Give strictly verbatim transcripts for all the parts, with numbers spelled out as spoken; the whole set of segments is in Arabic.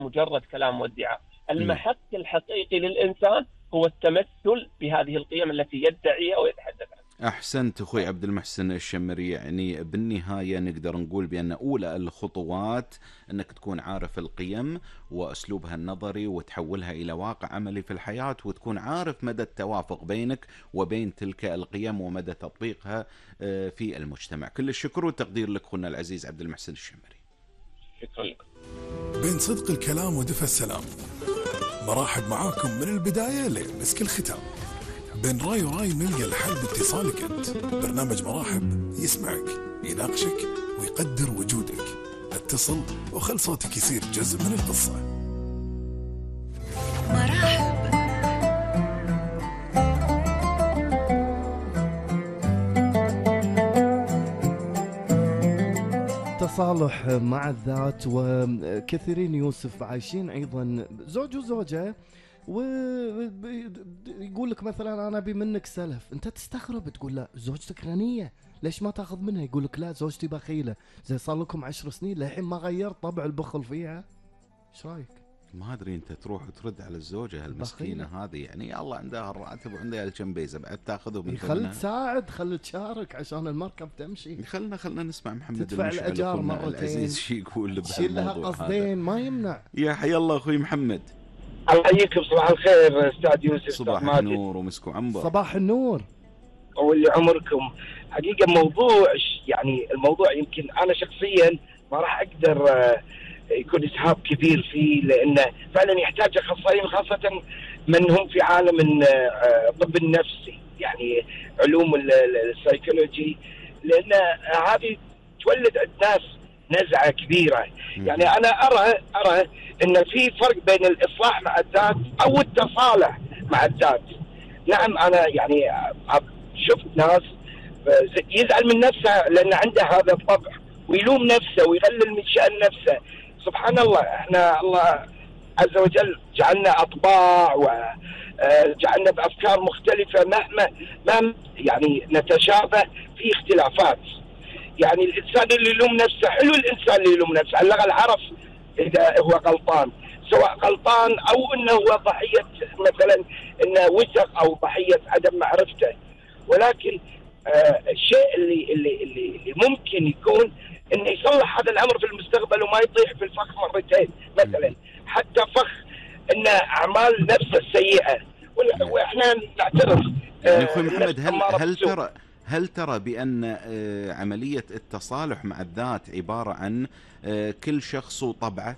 مجرد كلام وادعاء. المحك الحقيقي للإنسان هو التمثل بهذه القيم التي يدعيها ويتحدث عنها. أحسنت أخوي عبد المحسن الشمري. يعني بالنهاية نقدر نقول بأن أولى الخطوات أنك تكون عارف القيم وأسلوبها النظري وتحولها إلى واقع عملي في الحياة، وتكون عارف مدى التوافق بينك وبين تلك القيم ومدى تطبيقها في المجتمع. كل الشكر والتقدير لك أخونا العزيز عبد المحسن الشمري. شكرا لكم. بين صدق الكلام ودفى السلام، مرحب معاكم من البداية لمسك الختام. بين راي وراي نلقى الحل باتصالك أنت. برنامج مراحب يسمعك، يناقشك ويقدر وجودك. اتصل وخل صوتك يصير جزء من القصة. مراحب. تصالح مع الذات، وكثيرين يوسف عايشين أيضا زوج وزوجة ويقول لك مثلا أنا أبي منك سلف، أنت تستغرب تقول لا زوجتك غنية ليش ما تأخذ منها؟ يقول لك لا زوجتي بخيلة، زي صار لكم عشر سنين للحين ما غيرت طبع البخل فيها. إيش رأيك؟ ما أدري أنت تروح وترد على الزوجة المسكينة هذه، يعني الله عندها الراتب وعندها الجنبيزة بعد تاخذه من خل تساعد، خل تشارك عشان المركب تمشي. خلنا خلنا نسمع محمد تدفع الأجار مرتين العزيز شي يقول شيل لها قصدين ما يمنع. يا حي الله أخوي محمد. الله يحييكم. صباح الخير أستاذ يوسف. صباح النور ومسكو عنبر. صباح النور واللي عمركم. حقيقة موضوع يعني الموضوع يمكن أنا شخصيا ما راح أقدر يكون إسهاب كبير فيه، لأنه فعلا يحتاج أخصائيين، خاصة من هم في عالم الطب النفسي يعني علوم السيكولوجي، لأن هذه تولد عند ناس نزعة كبيرة. يعني أنا أرى أرى إن في فرق بين الإصلاح مع الذات أو التصالح مع الذات. نعم أنا يعني شفت ناس يزعل من نفسه لأن عنده هذا الطبع ويلوم نفسه ويقلل من شأن نفسه. سبحان الله، احنا الله عز وجل جعلنا أطباع وجعلنا بأفكار مختلفة، مهما مهما يعني نتشابه في اختلافات. يعني الإنسان اللي يلوم نفسه حلو، الإنسان اللي يلوم نفسه على الأقل عرف إذا هو غلطان، سواء غلطان أو إنه هو ضحية مثلا إنه وثق أو ضحية عدم معرفته. ولكن آه الشيء اللي, اللي اللي اللي ممكن يكون إنه يصلح هذا الأمر في المستقبل وما يطيح في الفخ مرتين. مثلا حتى فخ إن أعمال نفسه السيئة، وإحنا نعترف. آه يعني أخوي محمد، هل هل ترى هل ترى بأن آه عملية التصالح مع الذات عبارة عن آه كل شخص وطبعه؟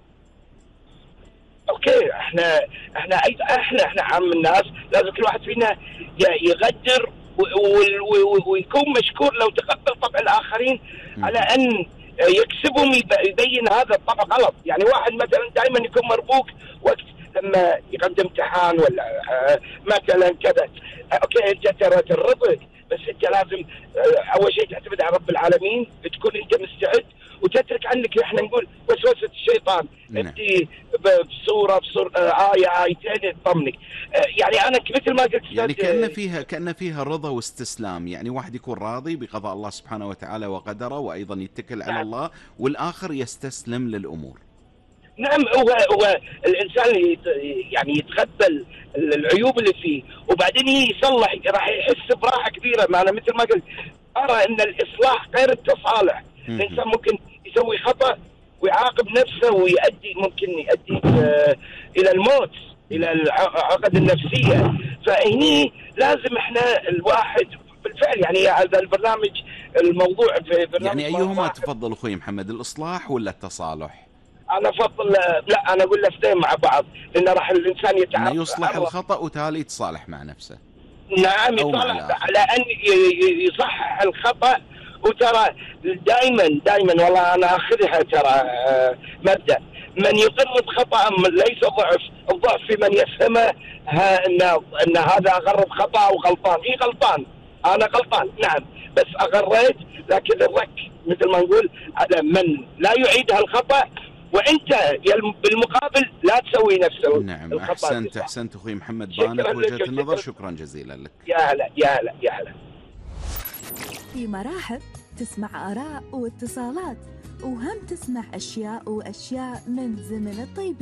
اوكي، احنا احنا احنا احنا عام الناس لازم كل واحد فينا يقدر ويكون مشكور لو تقبل طبع الاخرين على ان يكسبهم يبين هذا الطبع غلط. يعني واحد مثلا دائما يكون مربوك وقت لما يقدم امتحان ولا مثلا كذا، اوكي انت ترى ترضى، بس انت لازم اول شيء تعتمد على رب العالمين، تكون انت مستعد وتترك عنك احنا نقول وسوسة الشيطان. نعم. انت بصورة بصورة آية آيتين تطمنك. يعني انا مثل ما قلت يعني كأن فيها كأن فيها رضا واستسلام، يعني واحد يكون راضي بقضاء الله سبحانه وتعالى وقدره وايضا يتكل على نعم. الله، والاخر يستسلم للامور. نعم، هو هو الانسان يعني يتقبل العيوب اللي فيه وبعدين يصلح، راح يحس براحه كبيره. ما انا مثل ما قلت ارى ان الاصلاح غير التصالح. الانسان ممكن يسوي خطا ويعاقب نفسه ويؤدي ممكن يؤدي الى الموت، الى العقد النفسيه. فهني لازم احنا الواحد بالفعل يعني هذا البرنامج الموضوع في برنامج يعني ايهما تفضل اخوي محمد، الاصلاح ولا التصالح؟ انا افضل لا انا اقول الاثنين مع بعض، لان راح الانسان يتعرف يصلح الخطا وتالي يتصالح مع نفسه. نعم، يصلح على ان يصحح الخطا. وترى دائما دائما والله انا اخذها ترى مبدا من يقر بخطا ليس ضعف، الضعف في من يفهمه ان ان هذا اغرب خطا او غلطان. اي غلطان، انا غلطان نعم، بس اغريت، لكن الرك مثل ما نقول على من لا يعيد هالخطا، وانت بالمقابل لا تسوي نفسه. نعم، احسنت احسنت اخوي محمد بانك وجهة النظر. شكرا جزيلا لك. يا هلا يا هلا يا هلا. في مراحب تسمع آراء واتصالات، وهم تسمع أشياء وأشياء من زمن الطيبين.